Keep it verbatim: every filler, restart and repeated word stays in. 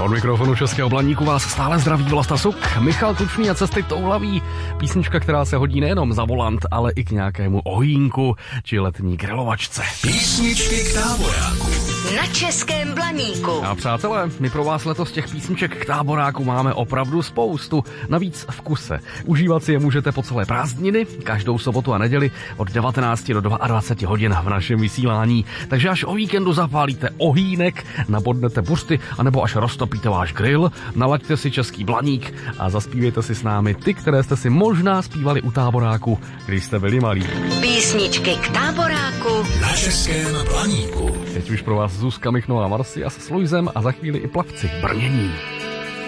Od mikrofonu Českého Blaníku vás stále zdraví Vlasta Suk, Michal Tučný a Cesty toulavý. Písnička, která se hodí nejenom za volant, ale i k nějakému ohýnku či letní grilovačce. Písničky k táboráku na Českém Blaníku. A přátelé, my pro vás letos těch písniček k táboráku máme opravdu spoustu, navíc v kuse. Užívat si je můžete po celé prázdniny, každou sobotu a neděli od devatenácti do dvaceti dvou hodin v našem vysílání. Takže až o víkendu zapálíte ohýnek, nabodnete buřty, anebo až roztopíte váš grill, nalaďte si Český Blaník a zaspívejte si s námi ty, které jste si možná zpívali u táboráku, když jste byli malí. Písničky k táboráku na Českém Blaníku. Teď už pro vás Zuzka Michnová Marcia s Luisem a za chvíli i Plavci Brnění.